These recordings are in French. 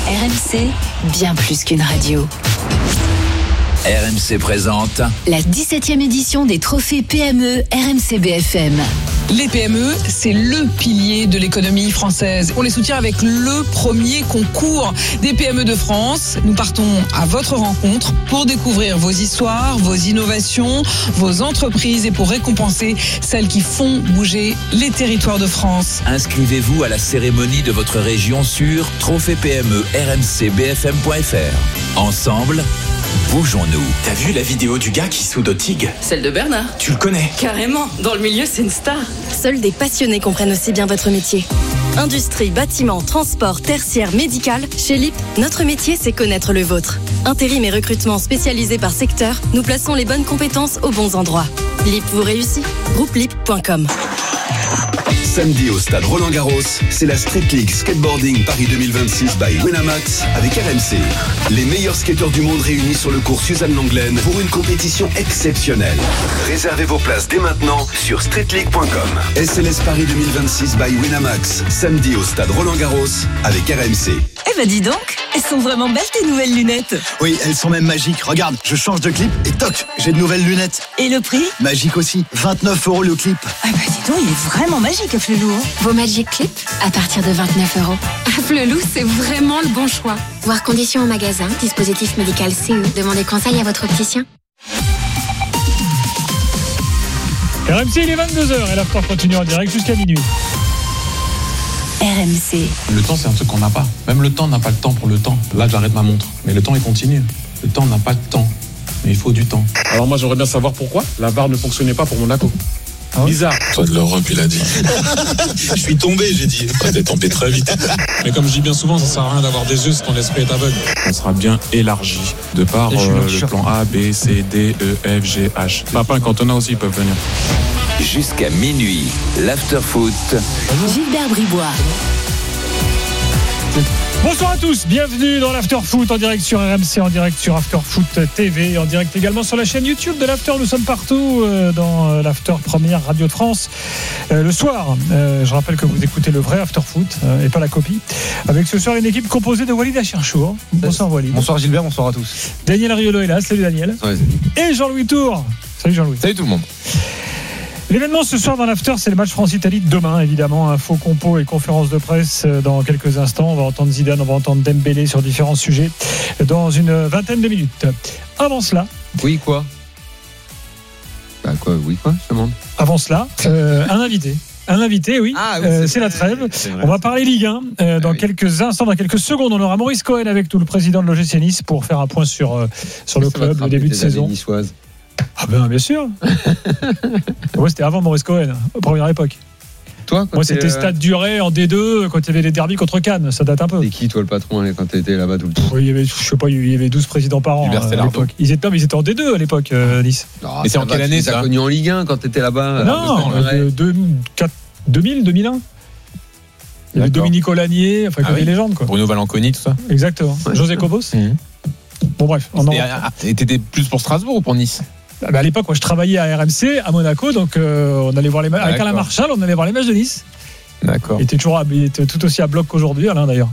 RMC, bien plus qu'une radio. RMC présente la 17e édition des trophées PME RMC BFM. Les PME, c'est le pilier de l'économie française. On les soutient avec le premier concours des PME de France. Nous partons à votre rencontre pour découvrir vos histoires, vos innovations, vos entreprises et pour récompenser celles qui font bouger les territoires de France. Inscrivez-vous à la cérémonie de votre région sur trophée-PME-RMCBFM.fr. Ensemble, bougeons-nous. T'as vu la vidéo du gars qui soude au TIG ? Celle de Bernard. Tu le connais ? Carrément, dans le milieu c'est une star. Seuls des passionnés comprennent aussi bien votre métier. Industrie, bâtiment, transport, tertiaire, médical, chez LIP, notre métier c'est connaître le vôtre. Intérim et recrutement spécialisés par secteur, nous plaçons les bonnes compétences aux bons endroits. LIP vous réussit ? Groupe-LIP.com. Samedi au stade Roland-Garros, c'est la Street League Skateboarding Paris 2026 by Winamax avec RMC. Les meilleurs skateurs du monde réunis sur le cours Suzanne Lenglen pour une compétition exceptionnelle. Réservez vos places dès maintenant sur streetleague.com. SLS Paris 2026 by Winamax, samedi au stade Roland-Garros avec RMC. Eh ben dis donc, elles sont vraiment belles tes nouvelles lunettes. Oui, elles sont même magiques. Regarde, je change de clip et toc, j'ai de nouvelles lunettes. Et le prix ? Magique aussi, 29 € le clip. Ah bah dis donc, il est vraiment magique Afflelou. Vos Magic Clips à partir de 29 €. Afflelou, c'est vraiment le bon choix. Voir conditions au magasin, dispositif médical CE. Demandez conseil à votre opticien. RMC, il est 22h et l'after continue en direct jusqu'à minuit. RMC. Le temps, c'est un truc qu'on n'a pas. Même le temps n'a pas le temps pour le temps. Là, j'arrête ma montre. Mais le temps, il continue. Le temps n'a pas de temps. Mais il faut du temps. Alors moi, j'aimerais bien savoir pourquoi la barre ne fonctionnait pas pour Monaco. Ah ouais. Bizarre. Toi de l'Europe, il a dit. Je suis tombé, j'ai dit. T'es tombé très vite. Mais comme je dis bien souvent, ça sert à rien d'avoir des yeux si ton esprit est aveugle. On sera bien élargi de par le plan A, B, C, D, E, F, G, H. Papin, Cantona aussi, ils peuvent venir. Jusqu'à minuit, l'after-foot. Gilbert Bribois. Bonsoir à tous, bienvenue dans l'After-Foot en direct sur RMC, en direct sur After-Foot TV, en direct également sur la chaîne YouTube de l'After. Nous sommes partout dans l'After première radio de France. Le soir, je rappelle que vous écoutez le vrai After-Foot et pas la copie. Avec ce soir une équipe composée de Walid Acharchour. Bonsoir Walid. Bonsoir Gilbert, bonsoir à tous. Daniel Riolo est là, salut Daniel. Ouais, et Jean-Louis Tour. Salut Jean-Louis. Salut tout le monde. L'événement ce soir dans l'After, c'est le match France-Italie de demain, évidemment. Info, compo et conférence de presse dans quelques instants. On va entendre Zidane, on va entendre Dembélé sur différents sujets dans une vingtaine de minutes. Avant cela... Oui, quoi ? Bah quoi, oui, quoi, je demande. Avant cela, un invité. Un invité, oui. Ah, oui c'est la trêve. On va parler Ligue 1 dans quelques instants, dans quelques secondes. On aura Maurice Cohen avec nous, le président de l'OGC Nice, pour faire un point sur le club, le début de saison. Niçoise. Ah ben bien sûr. Ouais, c'était avant Maurice Cohen, première époque. Toi, moi c'était Stade Duret en D2 quand il y avait les derbies contre Cannes, ça date un peu. Et qui toi le patron quand tu étais là-bas tout le temps? Oui, il y avait, je sais pas, il y avait 12 présidents par an à l'époque. Ils étaient en D2 à l'époque, Nice. Non, mais c'est en quelle année ça? Tu as connu en Ligue 1 quand tu étais là-bas? Non, 2000, 2001. Il y avait Dominique Olanier, enfin des légendes quoi. Bruno Valanconi, tout ça. Exactement. Ouais. José Cobos. Bon bref. Et t'étais plus pour Strasbourg ou pour Nice? À l'époque, moi, je travaillais à RMC, à Monaco, donc on allait voir les matchs. Avec Alain Marchal, on allait voir les matchs de Nice. D'accord. Il était tout aussi à bloc qu'aujourd'hui, Alain, d'ailleurs.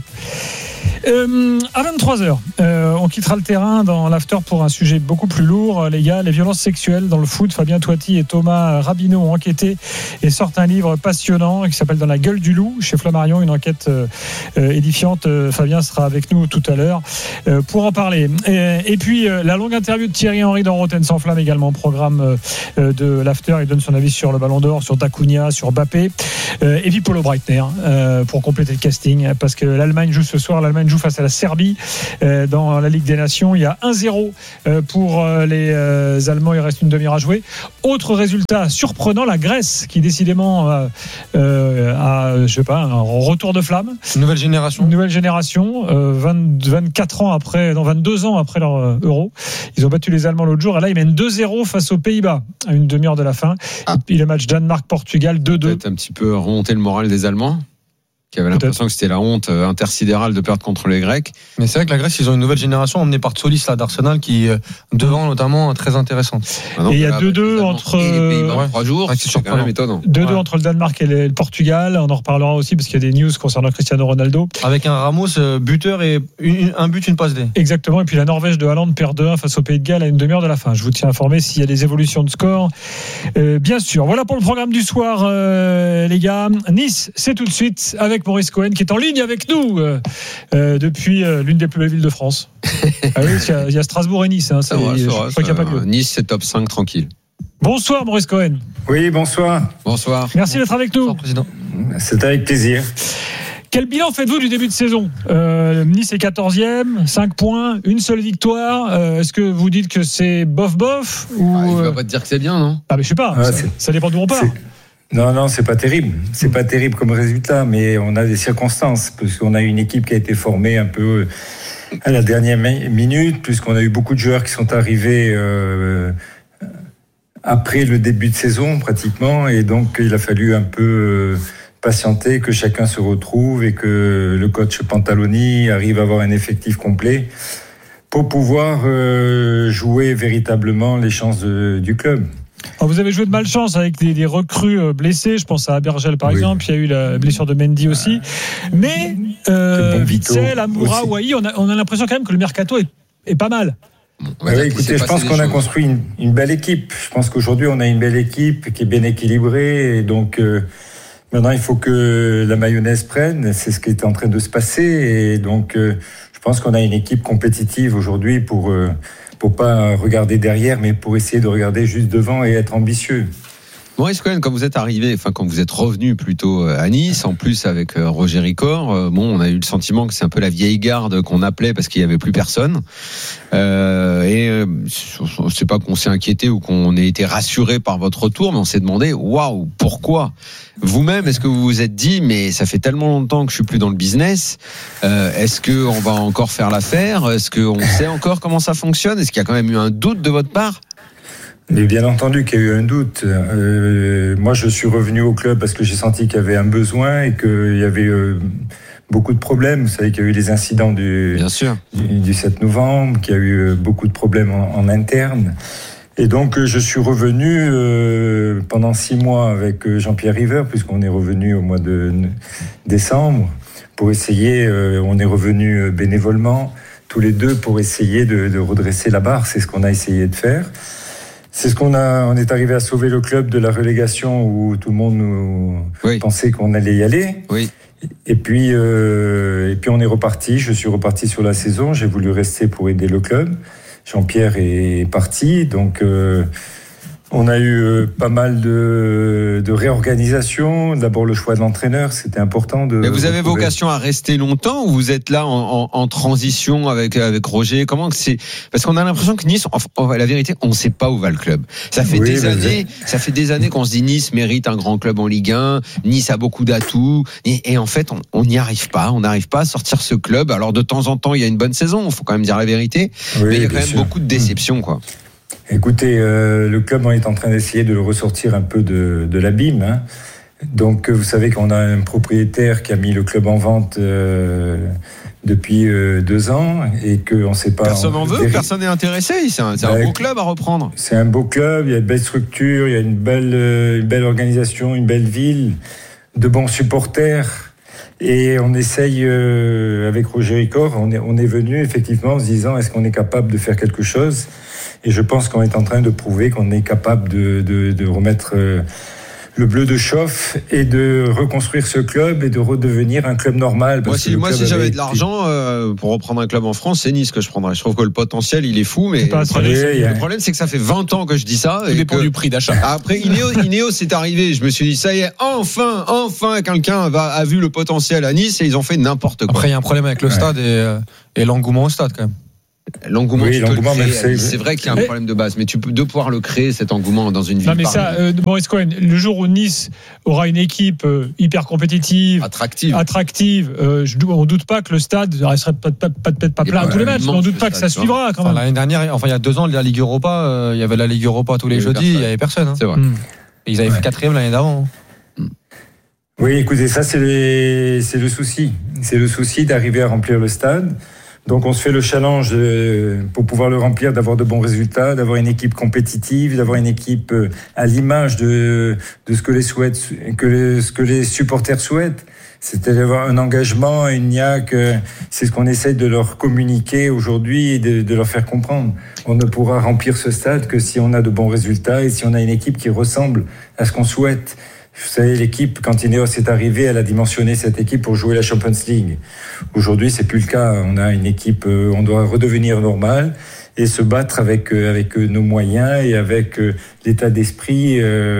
À 23h, on quittera le terrain dans l'after pour un sujet beaucoup plus lourd, les gars, les violences sexuelles dans le foot. Fabien Toiti et Thomas Rabineau ont enquêté et sortent un livre passionnant qui s'appelle Dans la gueule du loup chez Flammarion, une enquête édifiante. Fabien sera avec nous tout à l'heure pour en parler. Et puis la longue interview de Thierry Henry dans Rotten sans flamme également, programme de l'after. Il donne son avis sur le Ballon d'Or, sur Dacunia, sur Mbappé. Et puis Paulo Breitner pour compléter le casting, parce que l'Allemagne joue ce soir. L'Allemagne joue face à la Serbie dans la Ligue des Nations. Il y a 1-0 pour les Allemands. Il reste une demi-heure à jouer. Autre résultat surprenant, la Grèce qui décidément a je sais pas, un retour de flamme. Une nouvelle génération. 22 ans après leur Euro. Ils ont battu les Allemands l'autre jour. Et là, ils mènent 2-0 face aux Pays-Bas à une demi-heure de la fin. Et puis le match Danemark-Portugal 2-2. Peut-être un petit peu remonter le moral des Allemands. qui avait l'impression que c'était la honte intersidérale de perdre contre les Grecs. Mais c'est vrai que la Grèce, ils ont une nouvelle génération emmenée par Tsoulis là d'Arsenal qui devant notamment très intéressante. Et il y a 2-2 entre les Pays-Bas en 3 jours, c'est quand même étonnant. 2-2 entre le Danemark et le Portugal. On en reparlera aussi parce qu'il y a des news concernant Cristiano Ronaldo. Avec un Ramos buteur et un but, une passe D. Exactement. Et puis la Norvège de Haaland perd 2-1 face au Pays de Galles à une demi-heure de la fin. Je vous tiens informé s'il y a des évolutions de score. Bien sûr. Voilà pour le programme du soir, les gars. Nice, c'est tout de suite avec Maurice Cohen qui est en ligne avec nous depuis l'une des plus belles villes de France. Ah oui, il y a Strasbourg et Nice. Hein, je crois qu'il n'y a pas de lieu. Nice, c'est top 5 tranquille. Bonsoir Maurice Cohen. Oui, bonsoir. Bonsoir. Merci d'être avec nous. Bonsoir, président. C'est avec plaisir. Quel bilan faites-vous du début de saison ? Nice est 14e, 5 points, une seule victoire. Est-ce que vous dites que c'est bof ou... Il ne va pas te dire que c'est bien, non ? Ah mais je sais pas, ça dépend d'où on part. Non, c'est pas terrible. C'est pas terrible comme résultat, mais on a des circonstances, parce qu'on a une équipe qui a été formée un peu à la dernière minute, puisqu'on a eu beaucoup de joueurs qui sont arrivés après le début de saison, pratiquement, et donc il a fallu un peu patienter, que chacun se retrouve et que le coach Pantaloni arrive à avoir un effectif complet pour pouvoir jouer véritablement les chances du club. Alors vous avez joué de malchance avec des recrues blessées, je pense à Bergel par exemple, il y a eu la blessure de Mendy aussi, mais Witsel, Amoura, Ouahi, on a l'impression quand même que le mercato est pas mal. Écoutez, je pense qu'on a construit une belle équipe. Je pense qu'aujourd'hui on a une belle équipe qui est bien équilibrée, et donc maintenant il faut que la mayonnaise prenne, c'est ce qui est en train de se passer, et donc je pense qu'on a une équipe compétitive aujourd'hui pour pas regarder derrière, mais pour essayer de regarder juste devant et être ambitieux. Maurice Cohen, quand vous êtes arrivé, quand vous êtes revenu plutôt à Nice, en plus avec Roger Ricor, on a eu le sentiment que c'est un peu la vieille garde qu'on appelait parce qu'il n'y avait plus personne. C'est pas qu'on s'est inquiété ou qu'on ait été rassuré par votre retour, mais on s'est demandé, waouh, pourquoi ? Vous-même, est-ce que vous vous êtes dit, mais ça fait tellement longtemps que je suis plus dans le business, est-ce qu'on va encore faire l'affaire ? Est-ce qu'on sait encore comment ça fonctionne ? Est-ce qu'il y a quand même eu un doute de votre part ? Mais bien entendu qu'il y a eu un doute. Moi, je suis revenu au club parce que j'ai senti qu'il y avait un besoin et qu'il y avait beaucoup de problèmes. Vous savez qu'il y a eu les incidents du 7 novembre, qu'il y a eu beaucoup de problèmes en interne. Et donc, je suis revenu pendant 6 mois avec Jean-Pierre River, puisqu'on est revenu au mois de décembre, pour essayer, on est revenu bénévolement, tous les deux, pour essayer de redresser la barre. C'est ce qu'on a essayé de faire. C'est ce on est arrivé à sauver le club de la relégation où tout le monde pensait qu'on allait y aller. Oui. Et puis on est reparti. Je suis reparti sur la saison. J'ai voulu rester pour aider le club. Jean-Pierre est parti. Donc, on a eu pas mal de réorganisation. D'abord, le choix de l'entraîneur, c'était important. Mais vous avez vocation à rester longtemps ou vous êtes là en transition avec Roger ? Comment que c'est ? Parce qu'on a l'impression que Nice, la vérité, on ne sait pas où va le club. Ça fait des années qu'on se dit Nice mérite un grand club en Ligue 1. Nice a beaucoup d'atouts. Et en fait, on n'y arrive pas. On n'arrive pas à sortir ce club. Alors, de temps en temps, il y a une bonne saison. Il faut quand même dire la vérité. Mais il y a quand même beaucoup de déceptions, quoi. Écoutez, le club, on est en train d'essayer de le ressortir un peu de l'abîme. Hein. Donc, vous savez qu'on a un propriétaire qui a mis le club en vente depuis 2 ans et qu'on ne sait pas... Personne n'en veut, personne n'est intéressé. C'est un beau club à reprendre. C'est un beau club, il y a une belle structure, il y a une belle organisation, une belle ville, de bons supporters. Et on essaye, avec Roger Ricor, on est venu effectivement en se disant, est-ce qu'on est capable de faire quelque chose ? Et je pense qu'on est en train de prouver qu'on est capable de remettre le bleu de chauffe et de reconstruire ce club et de redevenir un club normal. Moi, si j'avais de l'argent pour reprendre un club en France, c'est Nice que je prendrais. Je trouve que le potentiel, il est fou, mais le problème, c'est que ça fait 20 ans que je dis ça. Tout dépend du prix d'achat. Après, Ineos c'est arrivé. Je me suis dit, ça y est, enfin, quelqu'un a vu le potentiel à Nice et ils ont fait n'importe quoi. Après, il y a un problème avec le stade et l'engouement au stade, quand même. L'engouement, c'est vrai qu'il y a un problème de base, mais tu peux pouvoir le créer, cet engouement, dans une ville. Non, mais ça, Maurice Cohen, le jour où Nice aura une équipe hyper compétitive, attractive, on doute pas que le stade ne serait peut-être pas plein à tous les matchs, mais on doute pas que ça suivra quand même. L'année dernière, il y a 2 ans, la Ligue Europa, il y avait la Ligue Europa tous les jeudis, il y avait personne. C'est vrai. Et ils avaient fait 4e l'année d'avant. Oui, écoutez, ça c'est le souci. C'est le souci d'arriver à remplir le stade. Donc on se fait le challenge pour pouvoir le remplir, d'avoir de bons résultats, d'avoir une équipe compétitive, d'avoir une équipe à l'image de ce que les supporters souhaitent. C'est d'avoir un engagement, une niaque. C'est ce qu'on essaye de leur communiquer aujourd'hui et de leur faire comprendre. On ne pourra remplir ce stade que si on a de bons résultats et si on a une équipe qui ressemble à ce qu'on souhaite. Vous savez, l'équipe, quand Ineos est arrivé, elle a dimensionné cette équipe pour jouer la Champions League. Aujourd'hui, c'est plus le cas. On a une équipe, on doit redevenir normal et se battre avec nos moyens et avec l'état d'esprit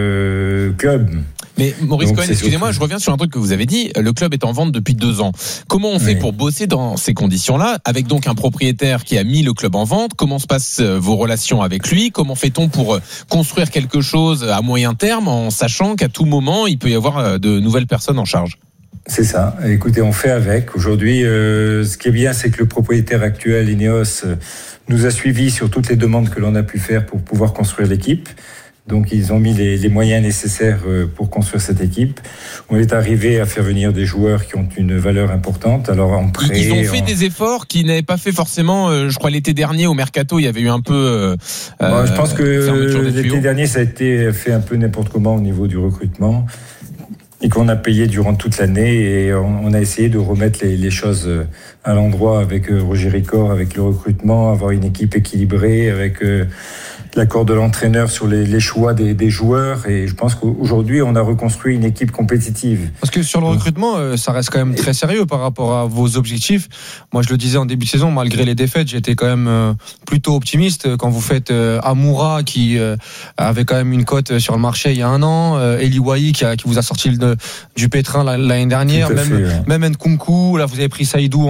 club. Mais Maurice Cohen, excusez-moi, je reviens sur un truc que vous avez dit. Le club est en vente depuis 2 ans. Comment on fait pour bosser dans ces conditions-là, avec donc un propriétaire qui a mis le club en vente? Comment se passent vos relations avec lui? Comment fait-on pour construire quelque chose à moyen terme en sachant qu'à tout moment, il peut y avoir de nouvelles personnes en charge? C'est ça. Écoutez, on fait avec. Aujourd'hui, ce qui est bien, c'est que le propriétaire actuel, Ineos, nous a suivis sur toutes les demandes que l'on a pu faire pour pouvoir construire l'équipe. Donc ils ont mis les moyens nécessaires pour construire cette équipe. On est arrivé à faire venir des joueurs qui ont une valeur importante. Alors en prêt, ils ont fait des efforts qu'ils n'avaient pas fait forcément. Je crois l'été dernier au mercato, il y avait eu un peu. Je pense que l'été dernier, ça a été fait un peu n'importe comment au niveau du recrutement et qu'on a payé durant toute l'année. Et on a essayé de remettre les choses à l'endroit avec Roger Ricord, avec le recrutement, avoir une équipe équilibrée, avec l'accord de l'entraîneur sur les choix des joueurs. Et je pense qu'aujourd'hui, on a reconstruit une équipe compétitive. Parce que sur le recrutement, ça reste quand même très sérieux par rapport à vos objectifs. Moi, je le disais en début de saison, malgré les défaites, j'étais quand même plutôt optimiste. Quand vous faites Amoura, qui avait quand même une cote sur le marché il y a 1 an, Eli Wahi, qui vous a sorti du pétrin l'année dernière, même Nkunku, là vous avez pris Saïdou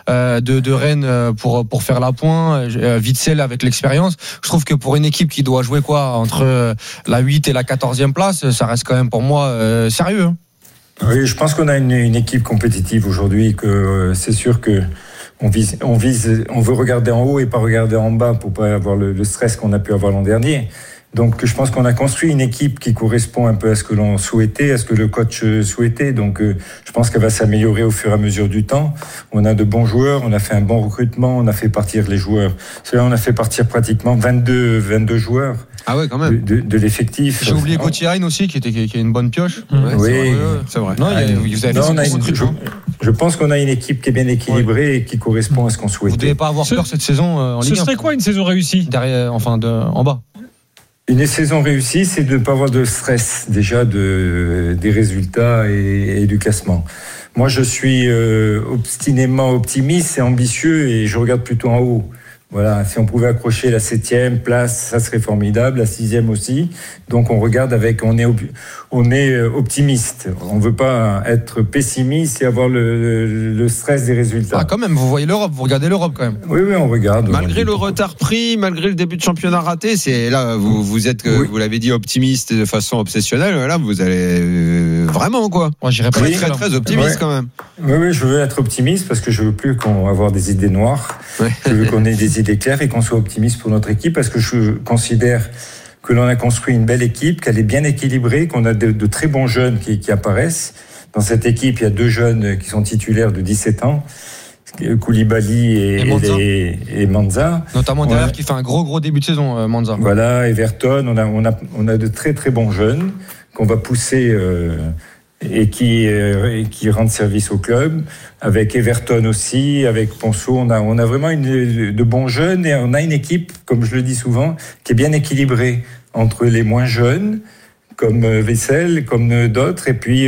de Rennes pour faire la pointe, Witsel avec l'expérience. Je trouve que pour une équipe qui doit jouer entre la 8 et la 14e place, ça reste quand même pour moi sérieux. Oui, je pense qu'on a une équipe compétitive aujourd'hui, que c'est sûr que on veut regarder en haut et pas regarder en bas pour pas avoir le stress qu'on a pu avoir l'an dernier. Donc je pense qu'on a construit une équipe qui correspond un peu à ce que l'on souhaitait, à ce que le coach souhaitait. Donc je pense qu'elle va s'améliorer au fur et à mesure du temps. On a de bons joueurs, on a fait un bon recrutement, on a fait partir les joueurs. On a fait partir pratiquement 22 joueurs. Ah ouais, quand même. De l'effectif. J'ai oublié Gauthier Hein aussi, qui est une bonne pioche. Oui, c'est vrai. Non, je pense qu'on a une équipe qui est bien équilibrée et qui correspond à ce qu'on souhaitait. Vous ne devez pas avoir peur cette saison en Ligue 1. Ce serait quoi une saison réussie derrière, en bas? Une saison réussie, c'est de ne pas avoir de stress déjà des résultats et du classement. Moi, je suis obstinément optimiste et ambitieux et je regarde plutôt en haut. Voilà, si on pouvait accrocher la 7e place, ça serait formidable, la 6e aussi. Donc on regarde on est optimiste. On veut pas être pessimiste et avoir le stress des résultats. Ah, quand même, vous voyez l'Europe, vous regardez l'Europe quand même. Oui, on regarde. Malgré le retard pris, malgré le début de championnat raté, c'est là vous êtes, vous l'avez dit, optimiste de façon obsessionnelle. Là, vous allez vraiment quoi. Moi, j'irais pas très optimiste quand même. Oui, je veux être optimiste parce que je veux plus qu'on avoir des idées noires. Je veux qu'on ait des idées claires et qu'on soit optimiste pour notre équipe parce que je considère que l'on a construit une belle équipe, qu'elle est bien équilibrée, qu'on a de très bons jeunes qui apparaissent. Dans cette équipe, il y a 2 jeunes qui sont titulaires de 17 ans, Koulibaly et Manza. Notamment derrière qui fait un gros début de saison, Manza. Voilà, Everton, on a de très très bons jeunes qu'on va pousser et qui rendent service au club. Avec Everton aussi, avec Ponceau, on a vraiment de bons jeunes et on a une équipe, comme je le dis souvent, qui est bien équilibrée entre les moins jeunes, comme Witsel, comme d'autres, et puis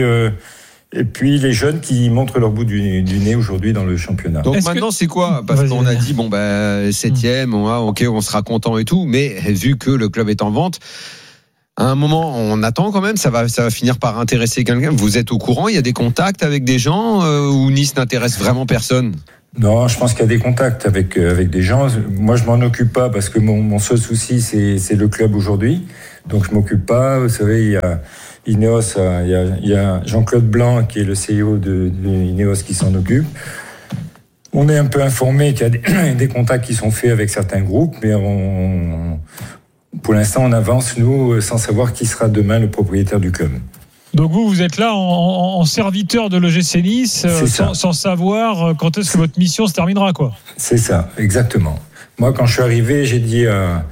les jeunes qui montrent leur bout du nez aujourd'hui dans le championnat. Donc maintenant c'est quoi? Parce qu'on a dit 7e, on sera content et tout, mais vu que le club est en vente, à un moment, on attend quand même, ça va finir par intéresser quelqu'un. Vous êtes au courant, il y a des contacts avec des gens où Nice n'intéresse vraiment personne? Non, je pense qu'il y a des contacts avec des gens. Moi, je m'en occupe pas parce que mon seul souci, c'est le club aujourd'hui. Donc, je m'occupe pas. Vous savez, il y a Ineos, il y a Jean-Claude Blanc qui est le CEO de Ineos qui s'en occupe. On est un peu informé qu'il y a des contacts qui sont faits avec certains groupes, mais pour l'instant, on avance, nous, sans savoir qui sera demain le propriétaire du club. Donc vous êtes là en serviteur de l'OGC Nice, sans savoir quand est-ce que votre mission se terminera, quoi. C'est ça, exactement. Moi, quand je suis arrivé, j'ai dit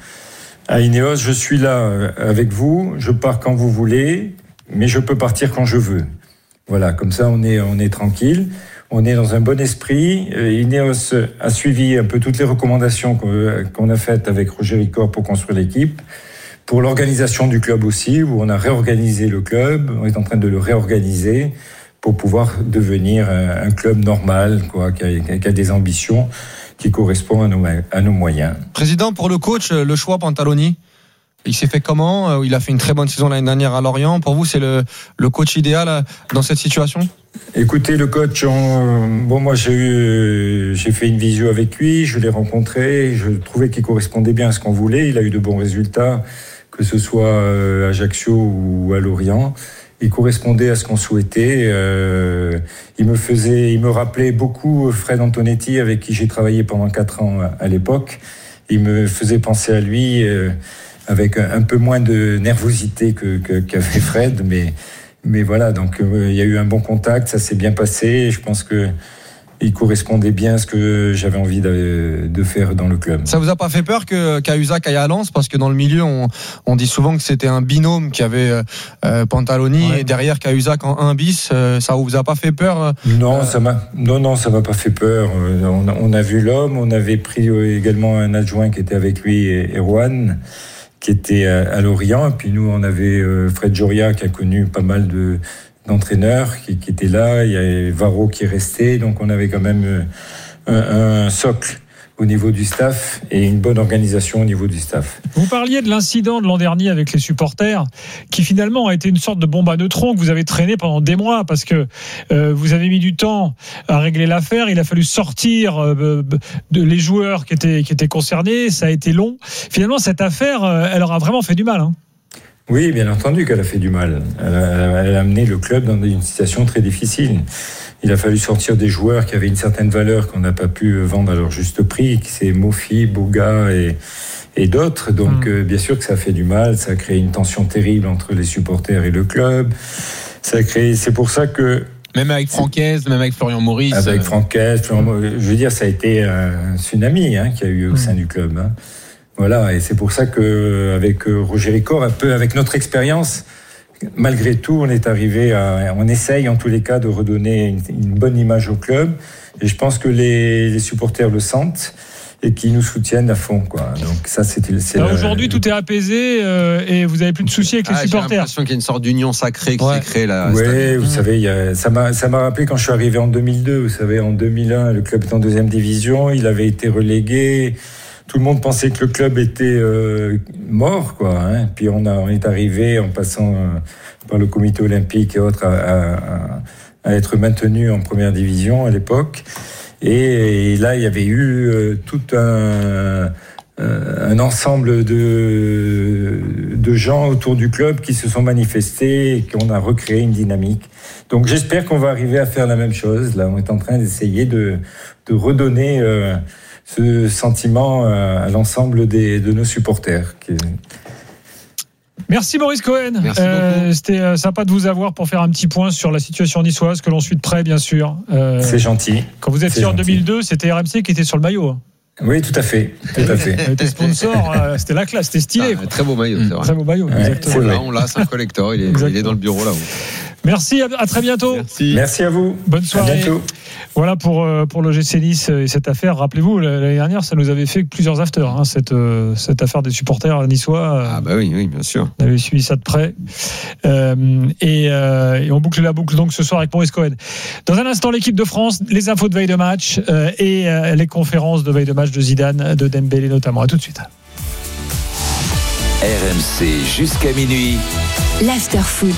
à Ineos, je suis là avec vous, je pars quand vous voulez, mais je peux partir quand je veux. Voilà, comme ça, on est tranquille. On est dans un bon esprit. Ineos a suivi un peu toutes les recommandations qu'on a faites avec Roger Ricor pour construire l'équipe. Pour l'organisation du club aussi, où on a réorganisé le club, on est en train de le réorganiser pour pouvoir devenir un club normal, quoi, qui a des ambitions qui correspondent à nos moyens. Président, pour le coach, le choix Pantaloni, il s'est fait comment ? Il a fait une très bonne saison l'année dernière à Lorient. Pour vous, c'est le coach idéal dans cette situation ? Écoutez, le coach, moi j'ai fait une visio avec lui, je l'ai rencontré, je trouvais qu'il correspondait bien à ce qu'on voulait, il a eu de bons résultats, que ce soit à Ajaccio ou à Lorient. Il correspondait à ce qu'on souhaitait. Il me rappelait beaucoup Fred Antonetti, avec qui j'ai travaillé pendant 4 ans à l'époque. Il me faisait penser à lui avec un peu moins de nervosité qu'avait Fred, mais voilà, donc il y a eu un bon contact, ça s'est bien passé. Je pense que il correspondait bien à ce que j'avais envie de faire dans le club. Ça vous a pas fait peur que Cahuzac aille à Lens, parce que dans le milieu on dit souvent que c'était un binôme qui avait Pantaloni, et derrière Cahuzac en 1 bis, ça vous a pas fait peur? Non, ça m'a pas fait peur. On a vu l'homme, on avait pris également un adjoint qui était avec lui, Erwan, qui était à Lorient, et puis nous on avait Fred Joria qui a connu pas mal d'entraîneurs qui étaient là, il y avait Varro qui est resté, donc on avait quand même un socle au niveau du staff et une bonne organisation au niveau du staff. Vous parliez de l'incident de l'an dernier avec les supporters, qui finalement a été une sorte de bombe à neutrons que vous avez traîné pendant des mois, parce que vous avez mis du temps à régler l'affaire, il a fallu sortir les joueurs qui étaient concernés, ça a été long. Finalement, cette affaire, elle aura vraiment fait du mal, hein. Oui, bien entendu qu'elle a fait du mal. Elle a amené le club dans une situation très difficile. Il a fallu sortir des joueurs qui avaient une certaine valeur qu'on n'a pas pu vendre à leur juste prix, qui c'est Mofi, Boga et d'autres. Donc, bien sûr que ça a fait du mal. Ça a créé une tension terrible entre les supporters et le club. C'est pour ça que... Même avec Francaise, même avec Florian Maurice. Avec Francaise, je veux dire, ça a été un tsunami qu'il y a eu au sein du club, hein. Voilà, et c'est pour ça qu'avec Roger Ricor, un peu avec notre expérience, malgré tout, on essaye en tous les cas de redonner une bonne image au club. Et je pense que les supporters le sentent et qui nous soutiennent à fond, quoi. Donc ça, aujourd'hui, tout est apaisé et vous n'avez plus de soucis avec les supporters. J'ai l'impression qu'il y a une sorte d'union sacrée qui s'est créée là. Oui, vous savez, ça m'a rappelé quand je suis arrivé en 2002. Vous savez, en 2001, le club est en 2e division, il avait été relégué. Tout le monde pensait que le club était mort, quoi, hein. Puis on est arrivé en passant par le comité olympique et autres à être maintenu en 1re division à l'époque. Et là, il y avait eu tout un ensemble de gens autour du club qui se sont manifestés et qu'on a recréé une dynamique. Donc j'espère qu'on va arriver à faire la même chose. Là, on est en train d'essayer de redonner ce sentiment à l'ensemble de nos supporters. Merci Maurice Cohen. Merci beaucoup. C'était sympa de vous avoir pour faire un petit point sur la situation niçoise, que l'on suit de près, bien sûr. C'est gentil. Quand vous étiez en 2002, c'était RMC qui était sur le maillot. Oui, tout à fait. On était sponsor, c'était la classe, c'était stylé. Très beau maillot, c'est vrai. Très beau maillot, exactement. C'est là, on l'a, c'est un collector, il est dans le bureau là-haut. Merci, à très bientôt. Merci à vous. Bonne soirée. À bientôt. Voilà pour l'OGC Nice et cette affaire. Rappelez-vous, l'année dernière, ça nous avait fait plusieurs afters, hein, cette affaire des supporters niçois. Ah bah oui, bien sûr. On avait suivi ça de près. Et on boucle la boucle donc ce soir avec Maurice Cohen. Dans un instant, l'équipe de France, les infos de veille de match et les conférences de veille de match de Zidane, de Dembélé notamment. À tout de suite. RMC jusqu'à minuit. L'after-foot.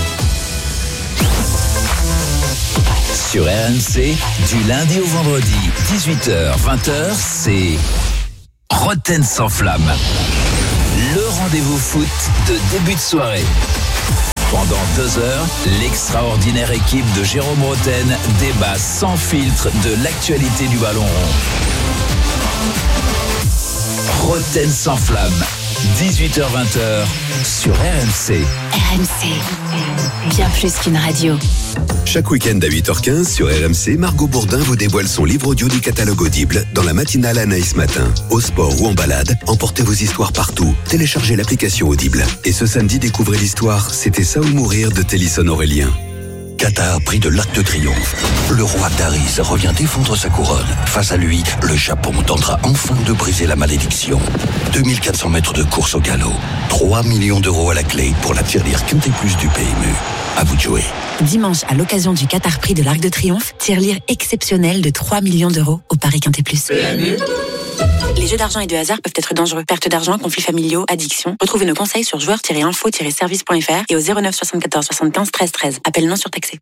Sur RMC, du lundi au vendredi, 18h, 20h, c'est Roten sans flamme. Le rendez-vous foot de début de soirée. Pendant 2 heures, l'extraordinaire équipe de Jérôme Roten débat sans filtre de l'actualité du ballon rond. Roten sans flamme. 18h20 sur RMC. RMC, bien plus qu'une radio. Chaque week-end à 8h15 sur RMC, Margot Bourdin vous dévoile son livre audio du catalogue Audible dans la matinale Anaïs Matin. Au sport ou en balade, emportez vos histoires partout. Téléchargez l'application Audible. Et ce samedi, découvrez l'histoire C'était ça ou mourir de Télisson Aurélien. Qatar, prix de l'Arc de Triomphe. Le roi Daris revient défendre sa couronne. Face à lui, le Japon tentera enfin de briser la malédiction. 2400 mètres de course au galop. 3 millions d'euros à la clé pour la tirelire Quintet Plus du PMU. À vous de jouer. Dimanche, à l'occasion du Qatar Prix de l'Arc de Triomphe, tirelire exceptionnelle de 3 millions d'euros au Paris Quintet Plus. Les jeux d'argent et de hasard peuvent être dangereux. Perte d'argent, conflits familiaux, addiction. Retrouvez nos conseils sur joueurs-info-service.fr et au 09 74 75 13 13. Appel non surtaxé.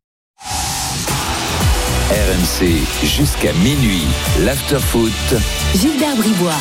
RMC jusqu'à minuit. L'afterfoot. Gilbert Bribois.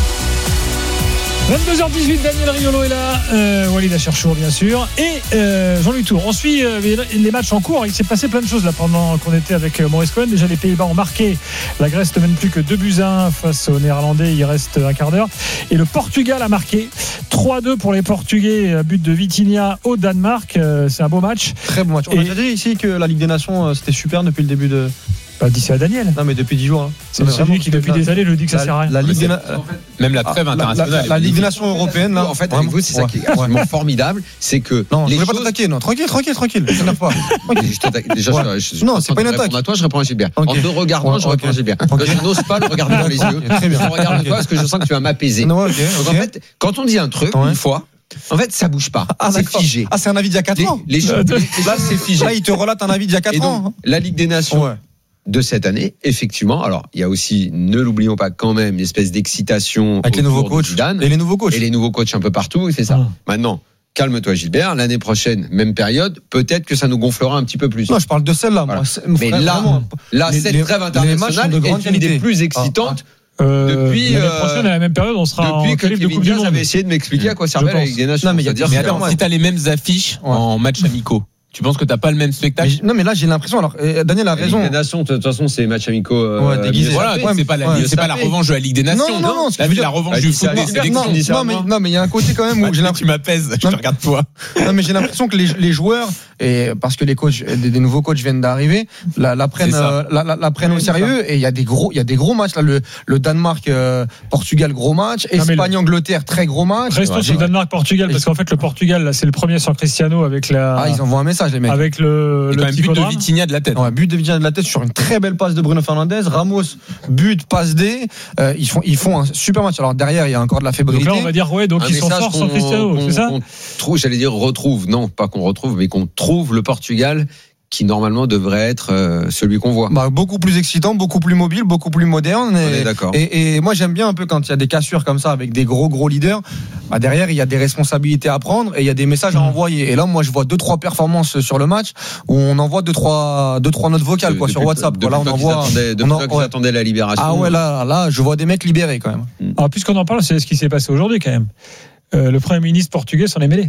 22h18, Daniel Riolo est là, Walid Acharchour bien sûr, et Jean-Louis Tour. On suit les matchs en cours. Il s'est passé plein de choses là pendant qu'on était avec Maurice Cohen. Déjà les Pays-Bas ont marqué, la Grèce ne mène plus que 2-1 face aux Néerlandais, il reste un quart d'heure. Et le Portugal a marqué 3-2 pour les Portugais, but de Vitinha au Danemark. C'est un beau match. Très bon match. On a déjà dit ici que la Ligue des Nations c'était super depuis le début de... Pas d'ici à Daniel. Non mais depuis 10 jours. Hein. C'est lui qui depuis des années je dis que ça sert à rien. La Ligue même la trêve internationale. La Ligue des Nations européenne là. En fait, avec vous, c'est ça qui est absolument formidable, c'est que non, je ne vais pas t'attaquer, non. Tranquille. Je t'énerve pas. Déjà, non, c'est pas une attaque. À toi, je réponds à Gilbert. En te regardant, je réponds à Gilbert. Je n'ose pas le regarder dans les yeux. Très bien. Je regarde toi parce que je sens que tu vas m'apaiser. Donc en fait, quand on dit un truc une fois. En fait, ça bouge pas. C'est figé. Ah, c'est un avis d'il y a 4 ans. Là, c'est figé. Là, il te relate un avis d'il y a 4 ans. La Ligue des Nations. De cette année, effectivement. Alors, il y a aussi, ne l'oublions pas quand même, une espèce d'excitation avec les nouveaux coachs et les nouveaux coachs un peu partout. Il fait ça. Maintenant, calme-toi, Gilbert. L'année prochaine, même période, peut-être que ça nous gonflera un petit peu plus. Non, je parle de celle-là. Voilà. Mais là, cette trêve internationale est une des plus excitantes. Depuis l'année prochaine à la même période on sera depuis que Kevin Diaz avait essayé de m'expliquer à quoi servait la Ligue des Nations. Non, mais attends, si t'as les mêmes affiches en matchs amicaux, tu penses que t'as pas le même spectacle? Non, mais là, j'ai l'impression. Alors, Daniel a raison. La Ligue des Nations, de toute façon, c'est matchs amicaux déguisés. Voilà, c'est pas la revanche de la Ligue des Nations. Non, la revanche du football. Non, mais il y a un côté quand même où j'ai l'impression. Tu m'apaises, je te regarde toi. Non, mais j'ai l'impression que les joueurs, et parce que les coachs, des nouveaux coachs viennent d'arriver, la prennent au sérieux. Et il y a des gros matchs là. Le Danemark, Portugal, gros match. Espagne, Angleterre, très gros match. Restons sur Danemark, Portugal, parce qu'en fait, le Portugal, là, c'est le premier sans Cristiano avec la. Ah, ils envoient un message. Les mecs. Avec le but de Vitinha de la tête. But de Vitinha de la tête sur une très belle passe de Bruno Fernandes. Ramos, but, passe D. Ils font un super match. Alors derrière, il y a encore de la fébrilité. Donc là, on va dire donc ils sont forts sans Cristiano, c'est ça? J'allais dire retrouve, non, pas qu'on retrouve, mais qu'on trouve le Portugal qui normalement devrait être celui qu'on voit. Beaucoup plus excitant, beaucoup plus mobile, beaucoup plus moderne. On est d'accord. Et moi j'aime bien un peu quand il y a des cassures comme ça avec des gros leaders. Derrière il y a des responsabilités à prendre et il y a des messages à envoyer. Et là moi je vois 2-3 performances sur le match où on envoie 2-3 notes vocales sur WhatsApp. Là on envoie. Depuis qu'ils attendaient la libération. Ah ouais là je vois des mecs libérés quand même. Alors puisqu'on en parle, c'est ce qui s'est passé aujourd'hui quand même. Le Premier ministre portugais s'en est mêlé.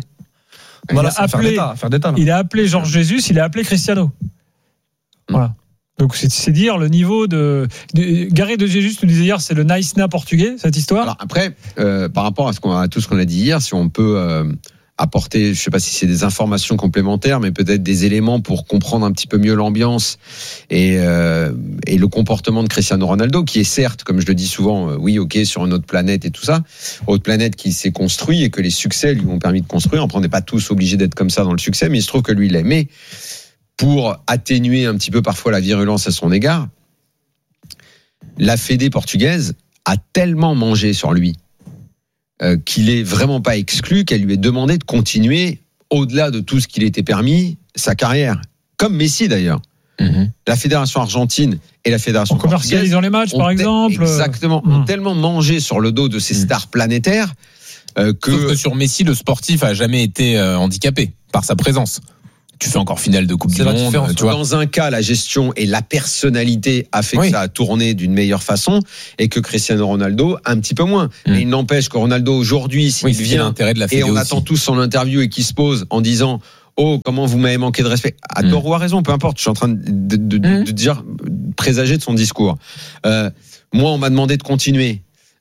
Il a appelé Jorge Jesus, il a appelé Cristiano. Voilà. Donc c'est dire le niveau de Gary de Jesus nous disait hier, c'est le nice-na portugais cette histoire. Alors après, par rapport à tout ce qu'on a dit hier, si on peut apporter, je sais pas si c'est des informations complémentaires, mais peut-être des éléments pour comprendre un petit peu mieux l'ambiance et le comportement de Cristiano Ronaldo, qui est certes, comme je le dis souvent, oui, ok, sur une autre planète et tout ça, autre planète qui s'est construite et que les succès lui ont permis de construire. Après, on n'est pas tous obligés d'être comme ça dans le succès, mais il se trouve que lui, il l'est. Mais pour atténuer un petit peu parfois la virulence à son égard, la Fédé portugaise a tellement mangé sur lui qu'il est vraiment pas exclu qu'elle lui ait demandé de continuer au-delà de tout ce qu'il était permis sa carrière, comme Messi d'ailleurs. La fédération argentine et la fédération portugaise commercialisant les matchs par exemple ont tellement mangé sur le dos de ces stars planétaires Sauf que sur Messi le sportif a jamais été handicapé par sa présence. Tu fais encore finale de Coupe du Monde. Tu vois. Dans un cas, la gestion et la personnalité a fait que ça a tourné d'une meilleure façon et que Cristiano Ronaldo un petit peu moins. Mais il n'empêche que Ronaldo aujourd'hui, s'il vient et on attend tous son interview et qu'il se pose en disant oh, comment vous m'avez manqué de respect. À tort ou à raison, peu importe. Je suis en train de dire, présager de son discours. Moi, on m'a demandé de continuer.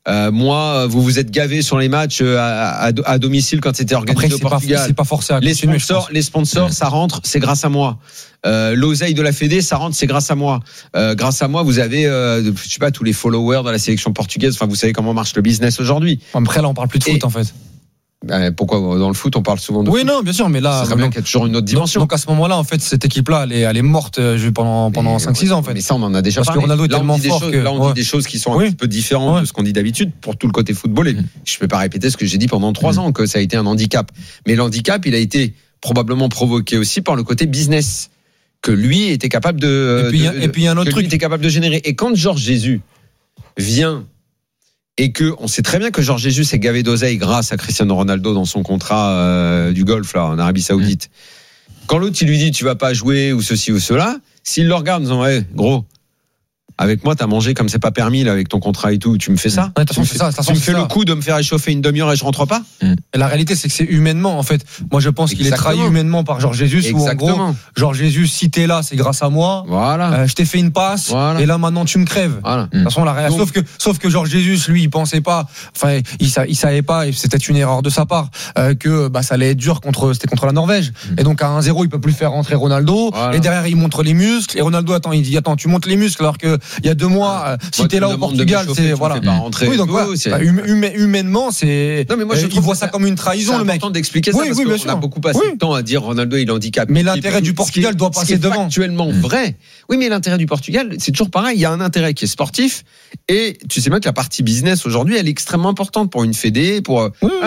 Moi, vous vous êtes gavé sur les matchs à domicile quand c'était organisé au Portugal. C'est pas forcé à continuer, les sponsors, ça rentre, c'est grâce à moi. L'oseille de la Fédé, ça rentre, c'est grâce à moi. Grâce à moi, vous avez, je sais pas, tous les followers dans la sélection portugaise. Enfin, vous savez comment marche le business aujourd'hui. Après, là, on parle plus de foot, en fait. Pourquoi dans le foot on parle souvent de foot. Oui, non, bien sûr, mais là, c'est bien qu'il y a toujours une autre dimension. Donc à ce moment-là, en fait, cette équipe-là, elle est morte pendant 5-6 ans, en fait. Mais ça, on en a déjà parlé. Parce que Ronaldo est tellement fort que là, on dit des choses qui sont un petit peu différentes de ce qu'on dit d'habitude pour tout le côté football. Et je peux pas répéter ce que j'ai dit pendant 3 ans, que ça a été un handicap. Mais l'handicap, il a été probablement provoqué aussi par le côté business que lui était capable de. Et puis il y a un autre truc, était capable de générer. Et quand Georges Jesus vient. Et que on sait très bien que Georges Jesus s'est gavé d'oseille grâce à Cristiano Ronaldo dans son contrat du golf là en Arabie Saoudite. Quand l'autre il lui dit tu vas pas jouer ou ceci ou cela, s'il le regarde en disant ouais gros, avec moi t'as mangé comme c'est pas permis là avec ton contrat et tout, tu me fais ça, tu me fais le coup de me faire échauffer une demi-heure et je rentre pas. Et la réalité c'est que c'est humainement en fait. Moi je pense qu'il est trahi humainement par Georges Jesus. Où en gros Georges Jesus, si t'es là c'est grâce à moi. Voilà. Je t'ai fait une passe et là maintenant tu me crèves. Voilà. De toute façon la réalité, sauf que Georges Jesus lui il pensait pas, enfin il savait pas et c'était une erreur de sa part que ça allait être dur c'était contre la Norvège. Et donc à 1-0 il peut plus faire rentrer Ronaldo et derrière il montre les muscles et Ronaldo il dit attends tu montes les muscles alors que il y a 2 mois si t'es là au Portugal c'est voilà. Oui donc humainement c'est. Non mais moi je vois ça comme une trahison le mec. C'est important d'expliquer ça parce qu'on a beaucoup passé de temps à dire Ronaldo il est handicapé. Mais l'intérêt du Portugal doit passer devant. Actuellement vrai. Oui mais l'intérêt du Portugal c'est toujours pareil. Il y a un intérêt qui est sportif et tu sais bien que la partie business aujourd'hui elle est extrêmement importante pour une fédé pour.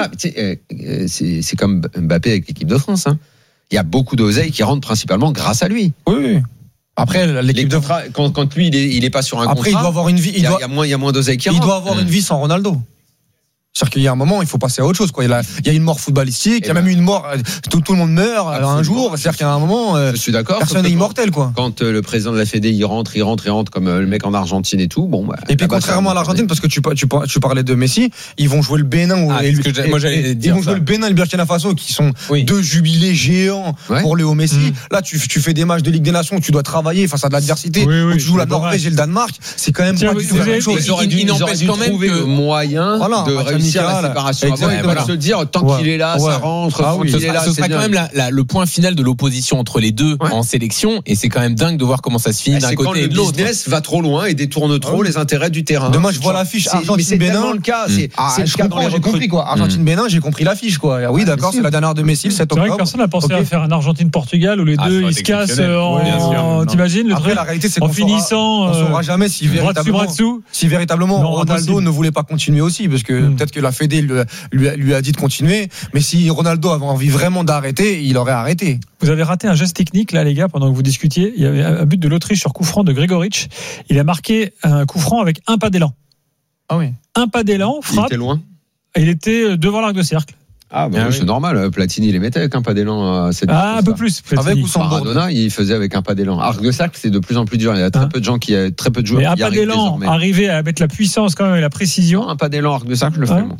C'est comme Mbappé avec l'équipe de France. Il y a beaucoup d'oseille qui rentrent principalement grâce à lui. Oui. Après, l'équipe de quand lui il est pas sur un contrat. Après, il doit avoir une vie. Il y a moins d'oseille qui rentre. Il doit avoir une vie sans Ronaldo. C'est-à-dire qu'il y a un moment, il faut passer à autre chose, quoi. Il y a une mort footballistique, il y a même une mort, tout le monde meurt un jour. C'est-à-dire qu'il y a un moment, je suis d'accord. Personne n'est immortel, quoi. Quand le président de la Fédé, il rentre comme le mec en Argentine et tout, bon. Et puis contrairement à l'Argentine, parce que tu parlais de Messi, ils vont jouer le Bénin ils vont jouer le Bénin et le Burkina Faso, qui sont 2 jubilés géants pour Léo Messi. Là, tu fais des matchs de Ligue des Nations, tu dois travailler face à de l'adversité. Où tu joues la Norvège et le Danemark, c'est quand même pas du tout la même chose. Il n'empêche quand même trouver le moyen de réussir la séparation. Ils peuvent se dire tant qu'il est là, ça rentre. Ce sera quand même le point final de l'opposition entre les deux en sélection, et c'est quand même dingue de voir comment ça se finit d'un côté et de l'autre. Le business va trop loin et détourne trop les intérêts du terrain. Demain, je vois l'affiche Argentine-Bénin. Le cas, c'est le cas dans les j'ai compris quoi. Argentine-Bénin, j'ai compris l'affiche quoi. Oui, d'accord, c'est la dernière de Messi le 7 octobre. C'est vrai que personne n'a pensé à faire un Argentine-Portugal où les deux ils se cassent t'imagines le truc. Après la réalité c'est qu'en finissant on saura jamais si véritablement Ronaldo ne voulait pas continuer aussi, parce que peut-être que la Fédé lui a dit de continuer, mais si Ronaldo avait envie vraiment d'arrêter, il aurait arrêté. Vous avez raté un geste technique là les gars pendant que vous discutiez. Il y avait un but de l'Autriche sur coup franc de Gregoritsch. Il a marqué un coup franc avec un pas d'élan. Ah oui. Un pas d'élan, frappe. Il était loin. Il était devant l'arc de cercle. Ah bah c'est normal, Platini les mettait avec un pas d'élan un peu plus Platini. Avec ou sans Maradona, il faisait avec un pas d'élan. Arc de cercle, c'est de plus en plus dur, il y a très peu de gens très peu de joueurs qui y arrivent désormais. Mais un pas d'élan, arriver à mettre la puissance quand même et la précision. Non, un pas d'élan arc de cercle le fait moi.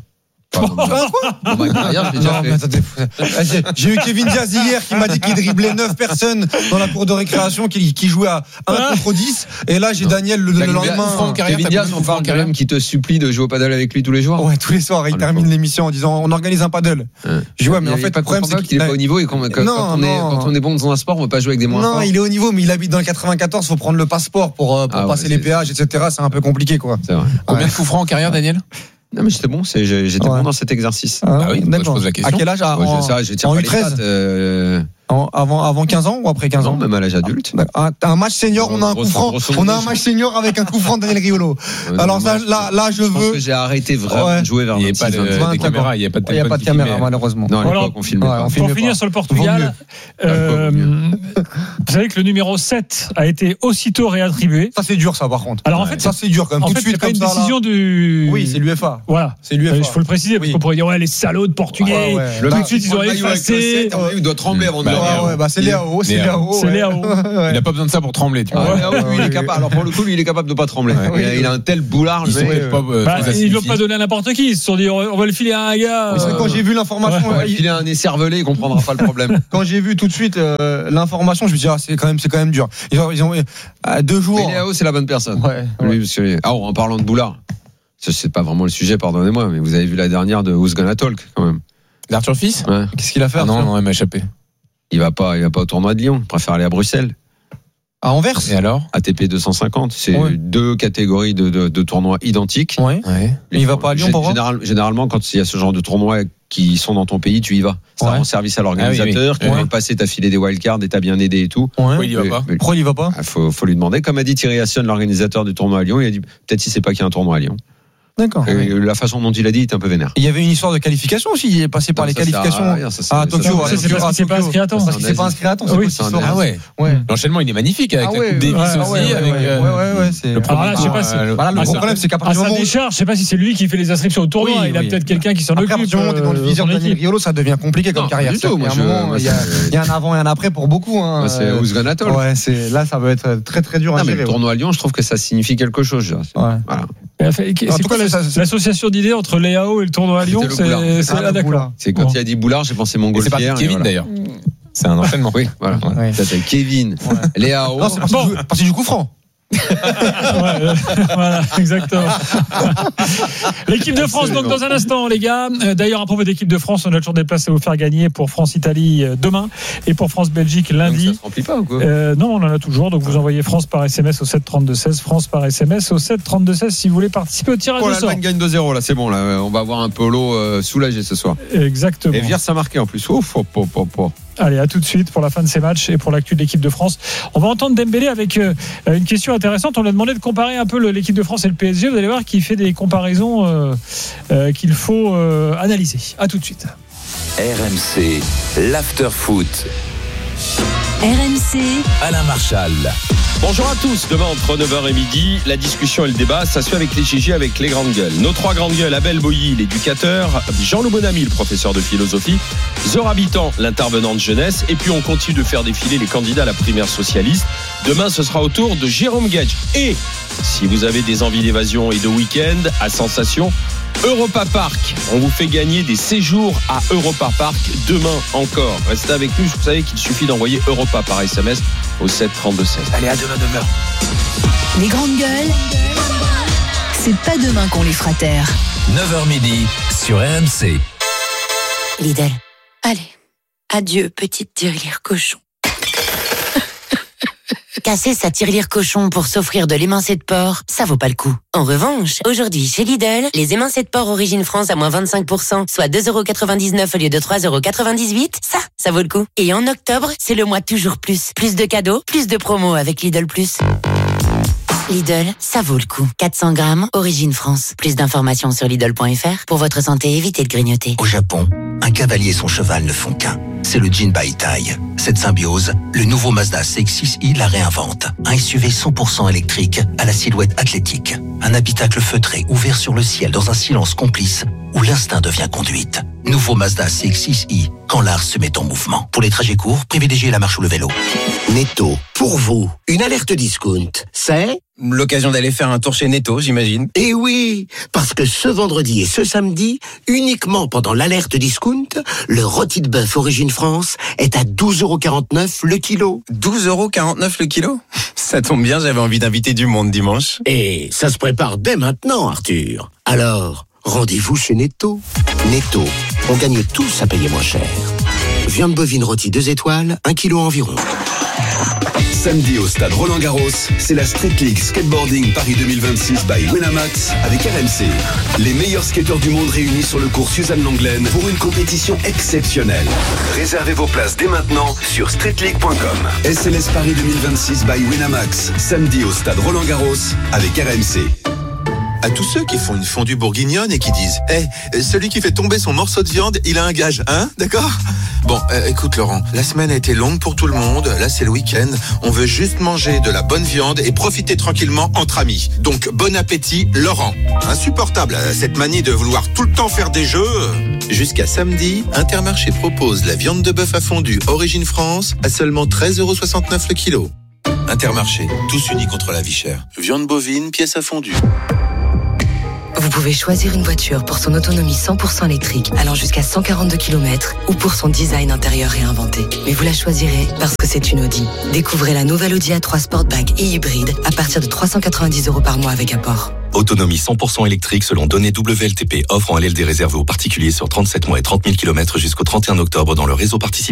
J'ai eu Kevin Diaz hier qui m'a dit qu'il driblait 9 personnes dans la cour de récréation, qui jouait à 1 contre 10. Et là, j'ai Daniel le lendemain. Kevin Diaz, on parle quand même, qui te supplie de jouer au paddle avec lui tous les jours. Ouais, tous les soirs. Il termine l'émission en disant on organise un paddle. Je vois, mais en fait, le problème, c'est qu'il est pas au niveau et quand on est bon dans un sport, on ne peut pas jouer avec des moins forts. Non, il est au niveau, mais il habite dans le 94. Faut prendre le passeport pour passer les péages, etc. C'est un peu compliqué, quoi. Combien de coups francs en carrière, Daniel? Non mais j'étais bon, j'étais bon dans cet exercice. Ah oui, je pose la question. À quel âge? En U13 avant 15 ans ou après 15 ans? Non, même à l'âge adulte. Un match senior, on a un coup franc. On a un match senior avec un coup franc de Daniel Riolo. Alors là, je veux. Que j'ai arrêté vraiment de jouer vers 26 ans. Il n'y a pas de caméra, il n'y a pas de caméra malheureusement. Non, à l'époque on filmait pas. Pour finir sur le Portugal, vous savez que le numéro 7 a été aussitôt réattribué. Ça c'est dur ça par contre. Alors en fait ça c'est dur quand même. Tout de suite, c'est pas une décision du. Oui, c'est l'UEFA. Voilà. C'est l'UEFA. Il faut le préciser parce qu'on pourrait dire les salauds de Portugais. Tout de suite ils ont effacé. Il doit trembler avant de c'est Léao. C'est Léao. Il n'a pas besoin de ça pour trembler, tu vois. Lui, il est capable. Alors pour le coup, lui, il est capable de pas trembler. Il a un tel boulard. Ils ne l'ont pas donné à n'importe qui. Ils se sont dit, on va le filer à un gars. Quand j'ai vu l'information, il a un écervelé, il comprendra pas le problème. Quand j'ai vu tout de suite l'information, je me suis dit, c'est quand même dur. Ils ont 2 jours. Mais Léao, c'est la bonne personne. En parlant de boulard. c'est pas vraiment le sujet, pardonnez-moi, mais vous avez vu la dernière de Who's Gonna Talk quand même. D'Arthur Fils ? Ouais. Qu'est-ce qu'il a fait? Non, il m'a échappé. Il va pas au tournoi de Lyon. Il préfère aller à Bruxelles. À Anvers. Et alors? ATP 250. C'est deux catégories de tournois identiques. Ouais. Et il va pas à Lyon pour voir? Généralement, quand il y a ce genre de tournois qui sont dans ton pays, tu y vas. Ça rend service à l'organisateur. Tu vas le passer, t'as filé des wildcards et t'as bien aidé et tout. Pourquoi il y va pas? Pourquoi il y va pas? Faut lui demander. Comme a dit Thierry Assion, l'organisateur du tournoi à Lyon, il a dit peut-être il sait pas qu'il y a un tournoi à Lyon. D'accord. Et la façon dont il a dit, il est un peu vénère. Il y avait une histoire de qualification aussi. Il est passé par les qualifications à Tokyo. C'est pas inscrit à temps. Parce qu'il s'est pas inscrit à temps. Oui, ah ouais. L'enchaînement, il est magnifique avec la Coupe Davis aussi. Le problème, c'est qu'à partir du moment où je sais pas si c'est lui qui fait les inscriptions au tournoi. Il a peut-être quelqu'un qui s'en occupe. Après, du moment où t'es dans le viseur de Daniel Riolo, ça devient compliqué comme carrière. Il y a un avant et un après pour beaucoup. C'est Who's Gonna Talk. Là, ça va être très très dur à gérer. Le tournoi à Lyon, je trouve que ça signifie quelque chose. C'est quoi l'association d'idées entre Léao et le tournoi à Lyon? C'est d'accord. C'est quand il a dit Boulard, j'ai pensé montgolfière. C'est parti de Kevin d'ailleurs. C'est un enchaînement. Oui, voilà. C'est Kevin, Léao. Non, c'est parti du coup franc. Voilà, exactement. L'équipe de France, donc dans un instant, les gars. D'ailleurs, à propos d'équipe de France, on a toujours des places à vous faire gagner pour France-Italie demain et pour France-Belgique lundi. Donc ça se remplit pas ou quoi? Non, on en a toujours. Donc vous envoyez France par SMS au 732-16, France par SMS au 732-16 si vous voulez participer au tirage au sort. L'Allemagne gagne 2-0 là, c'est bon là. On va avoir un polo soulagé ce soir. Exactement. Et Viers a marqué en plus. Allez, à tout de suite pour la fin de ces matchs et pour l'actu de l'équipe de France. On va entendre Dembélé avec une question intéressante. On lui a demandé de comparer un peu l'équipe de France et le PSG. Vous allez voir qu'il fait des comparaisons qu'il faut analyser. À tout de suite. RMC, l'after-foot. RMC, Alain Marchal. Bonjour à tous, demain entre 9h et midi, la discussion et le débat, ça se fait avec les GG, avec les grandes gueules. Nos trois grandes gueules, Abel Boilly, l'éducateur, Jean-Loup Bonamy, le professeur de philosophie, Zora Habitant, l'intervenant de jeunesse, et puis on continue de faire défiler les candidats à la primaire socialiste. Demain, ce sera au tour de Jérôme Gage. Et si vous avez des envies d'évasion et de week-end, à sensation, Europa Park, on vous fait gagner des séjours à Europa Park demain encore. Restez avec nous, vous savez qu'il suffit d'envoyer Europa par SMS au 7 32 16. Allez, à demain. Les grandes gueules, c'est pas demain qu'on les fera taire. 9h midi sur RMC. Lidl. Allez, adieu petite tirelire cochon. Casser sa tirelire cochon pour s'offrir de l'émincé de porc, ça vaut pas le coup. En revanche, aujourd'hui chez Lidl, les émincés de porc Origine France à moins 25%, soit 2,99€ au lieu de 3,98€, ça vaut le coup. Et en octobre, c'est le mois toujours plus. Plus de cadeaux, plus de promos avec Lidl+. Lidl, ça vaut le coup. 400 grammes, Origine France. Plus d'informations sur Lidl.fr. Pour votre santé, évitez de grignoter. Au Japon, un cavalier et son cheval ne font qu'un. C'est le Jin Baitai. Cette symbiose, le nouveau Mazda CX-6i la réinvente. Un SUV 100% électrique à la silhouette athlétique. Un habitacle feutré ouvert sur le ciel dans un silence complice où l'instinct devient conduite. Nouveau Mazda CX-6i, quand l'art se met en mouvement. Pour les trajets courts, privilégiez la marche ou le vélo. Netto, pour vous, une alerte discount, c'est l'occasion d'aller faire un tour chez Netto, j'imagine. Eh oui, parce que ce vendredi et ce samedi, uniquement pendant l'alerte discount, le rôti de bœuf Origine France est à 12,49€ le kilo. 12,49€ le kilo ? Ça tombe bien, j'avais envie d'inviter du monde dimanche. Et ça se prépare dès maintenant, Arthur. Alors, rendez-vous chez Netto. Netto, on gagne tous à payer moins cher. Viande bovine rôtie 2 étoiles, 1 kilo environ. Samedi au stade Roland-Garros, c'est la Street League Skateboarding Paris 2026 by Winamax avec RMC. Les meilleurs skateurs du monde réunis sur le cours Suzanne Lenglen pour une compétition exceptionnelle. Réservez vos places dès maintenant sur streetleague.com. SLS Paris 2026 by Winamax, samedi au stade Roland-Garros avec RMC. À tous ceux qui font une fondue bourguignonne et qui disent celui qui fait tomber son morceau de viande, il a un gage, hein, d'accord? Bon, écoute Laurent, la semaine a été longue pour tout le monde, là c'est le week-end, on veut juste manger de la bonne viande et profiter tranquillement entre amis. Donc bon appétit Laurent. Insupportable, cette manie de vouloir tout le temps faire des jeux. Jusqu'à samedi, Intermarché propose la viande de bœuf à fondue Origine France à seulement 13,69€ le kilo. Intermarché, tous unis contre la vie chère. Viande bovine, pièce à fondue. Vous pouvez choisir une voiture pour son autonomie 100% électrique allant jusqu'à 142 km ou pour son design intérieur réinventé. Mais vous la choisirez parce que c'est une Audi. Découvrez la nouvelle Audi A3 Sportback et hybride à partir de 390€ par mois avec apport. Autonomie 100% électrique selon données WLTP. Offre en LLD réservée aux particuliers sur 37 mois et 30 000 km jusqu'au 31 octobre dans le réseau participatif.